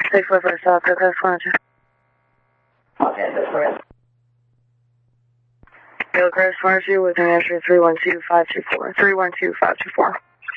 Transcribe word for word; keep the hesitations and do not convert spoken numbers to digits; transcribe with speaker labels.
Speaker 1: six five four South, Coast Furniture.
Speaker 2: Okay, that's correct.
Speaker 1: Hillcrest Furniture with an entry three one two five two four. three one two five two four.